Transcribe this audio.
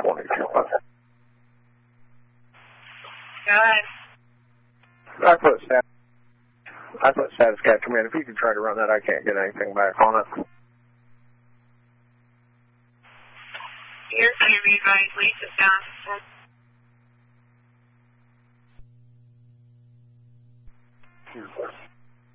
22. Go ahead. I put status cat command. If you could try to run that, I can't get anything back on it. Here's how you revise Lisa down.